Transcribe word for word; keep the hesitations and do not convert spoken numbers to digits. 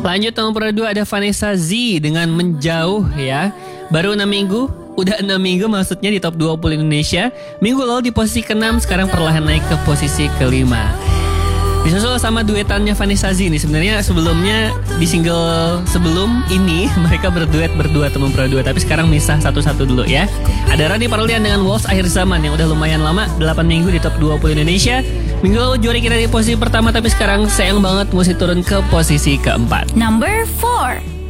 Lanjut nomor dua ada Vanessa Z dengan Menjauh ya. Baru enam minggu, udah enam minggu maksudnya di top dua puluh Indonesia. Minggu lalu di posisi keenam, sekarang perlahan naik ke posisi kelima. Disusul sama duetannya Vanessa Z nih. Sebenarnya sebelumnya di single sebelum ini mereka berduet berdua atau berdua, tapi sekarang misah satu-satu dulu ya. Ada Rani Parlian dengan Waltz Akhir Zaman yang udah lumayan lama, delapan minggu di top dua puluh Indonesia. Minggu lalu juara kita di posisi pertama, tapi sekarang sayang banget mesti turun ke posisi keempat. Number four.